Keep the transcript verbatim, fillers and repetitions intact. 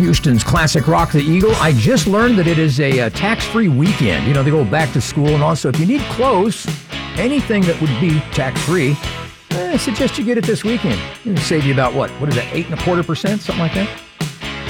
Houston's classic rock, The Eagle. I just learned that it is a, a tax-free weekend. You know, they go back to school, and also if you need clothes, anything that would be tax-free, eh, I suggest you get it this weekend. It'll save you about, what, what is that, eight and a quarter percent, something like that?